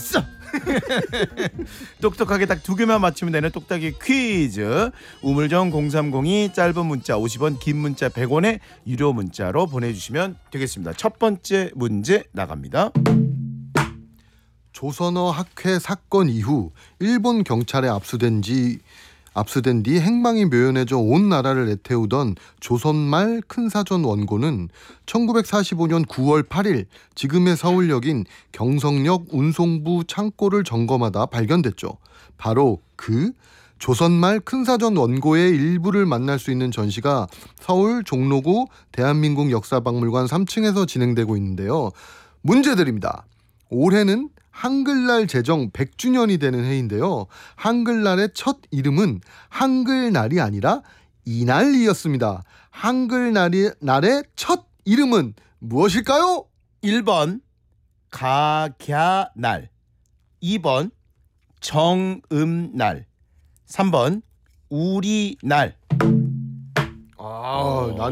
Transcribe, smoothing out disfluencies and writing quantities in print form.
맞았어. 똑똑하게 딱 2개만 맞추면 되는 똑딱이 퀴즈. 우물정 0302 짧은 문자 50원, 긴 문자 100원에 유료 문자로 보내주시면 되겠습니다. 첫 번째 문제 나갑니다. 조선어 학회 사건 이후 일본 경찰에 압수된 뒤 행방이 묘연해져 온 나라를 애태우던 조선말 큰사전 원고는 1945년 9월 8일 지금의 서울역인 경성역 운송부 창고를 점검하다 발견됐죠. 바로 그 조선말 큰사전 원고의 일부를 만날 수 있는 전시가 서울 종로구 대한민국 역사박물관 3층에서 진행되고 있는데요. 문제 드립니다. 올해는 한글날 제정 100주년이 되는 해인데요. 한글날의 첫 이름은 한글날이 아니라 이날이었습니다. 한글날의 첫 이름은 무엇일까요? 1번 가갸날, 2번 정음날, 3번 우리날. 난